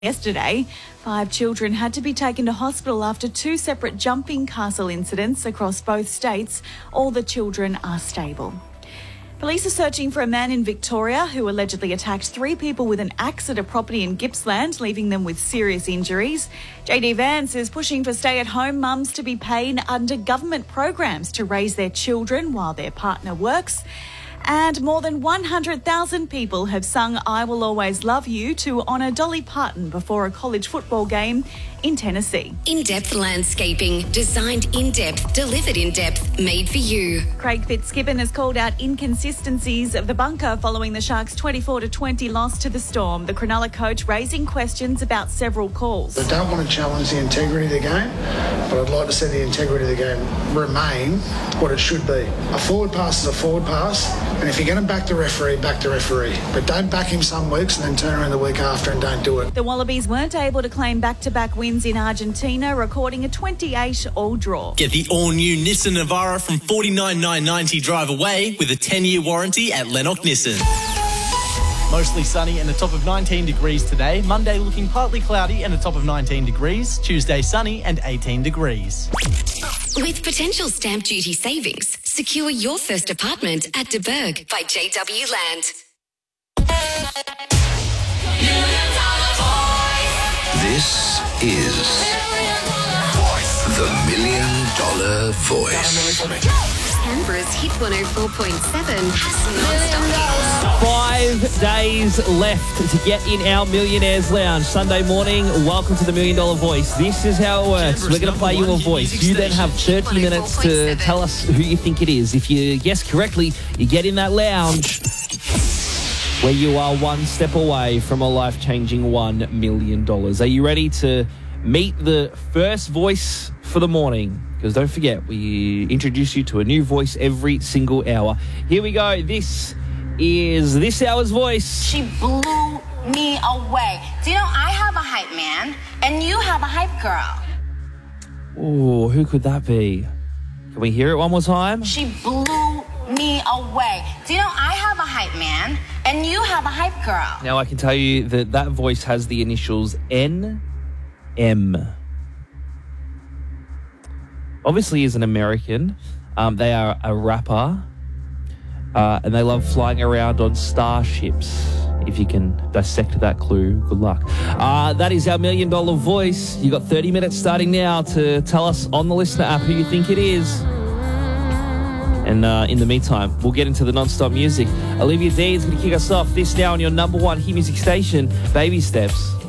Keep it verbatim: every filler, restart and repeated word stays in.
Yesterday, five children had to be taken to hospital after two separate jumping castle incidents across both states. All the children are stable. Police are searching for a man in Victoria who allegedly attacked three people with an axe at a property in Gippsland, leaving them with serious injuries. J D Vance is pushing for stay-at-home mums to be paid under government programs to raise their children while their partner works. And more than one hundred thousand people have sung I Will Always Love You to honour Dolly Parton before a college football game in Tennessee. In-depth landscaping, designed in-depth, delivered in-depth, made for you. Craig Fitzgibbon has called out inconsistencies of the bunker following the Sharks' twenty-four to twenty loss to the Storm. The Cronulla coach raising questions about several calls. I don't want to challenge the integrity of the game, but I'd like to see the integrity of the game remain what it should be. A forward pass is a forward pass, and if you're going to back the referee, back the referee. But don't back him some weeks and then turn around the week after and don't do it. The Wallabies weren't able to claim back-to-back wins in Argentina, recording a twenty-eight all draw. Get the all-new Nissan Navara from forty-nine thousand nine hundred ninety drive away with a ten-year warranty at Lennox Nissan. Mostly sunny and a top of nineteen degrees today. Monday looking partly cloudy and a top of nineteen degrees. Tuesday sunny and eighteen degrees. With potential stamp duty savings, secure your first apartment at De Burg by J W Land. This is the Million Dollar Voice. Canberra's Hit one oh four point seven has non-stop hits. Five days left to get in our Millionaires Lounge. Sunday morning, welcome to the Million Dollar Voice. This is how it works. We're going to play you a voice. You then have thirty minutes to tell us who you think it is. If you guess correctly, you get in that lounge where you are one step away from a life-changing one million dollars. Are you ready to meet the first voice for the morning? Because don't forget, we introduce you to a new voice every single hour. Here we go. This is this hour's voice. She blew me away. Do you know I have a hype man and you have a hype girl? Oh, who could that be? Can we hear it one more time? She blew me away. Do you know I have a hype man and you have a hype girl? Now I can tell you that that voice has the initials N M. Obviously is an American. Um, they are a rapper. Uh, and they love flying around on starships. If you can dissect that clue, good luck. Uh, that is our Million Dollar Voice. You got thirty minutes starting now to tell us on the Listener app who you think it is. And uh, in the meantime, we'll get into the non-stop music. Olivia D is going to kick us off this now on your number one hit music station, Baby Steps.